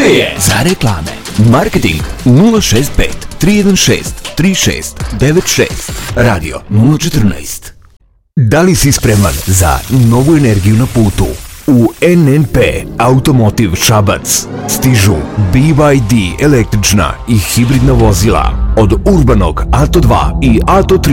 je za reklame. Marketing 065 316 3696. Radio 014. Da li si spreman za novu energiju na putu? U NNP Automotive Šabac stižu BYD električna i hibridna vozila od urbanog Ato 2 i Ato 3